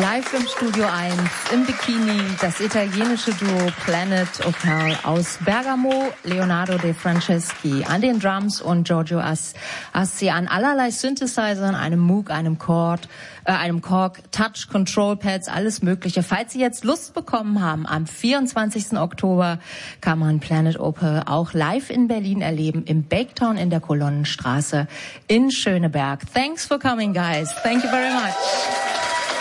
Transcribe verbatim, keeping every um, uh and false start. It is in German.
Live im Studio eins, im Bikini, das italienische Duo Planet Opal aus Bergamo, Leonardo De Franceschi an den Drums und Giorgio Assi an allerlei Synthesizern, einem Moog, einem Chord, äh, einem Korg, Touch, Control Pads, alles Mögliche. Falls Sie jetzt Lust bekommen haben, am vierundzwanzigsten Oktober kann man Planet Opal auch live in Berlin erleben, im Baketown in der Kolonnenstraße in Schöneberg. Thanks for coming, guys. Thank you very much.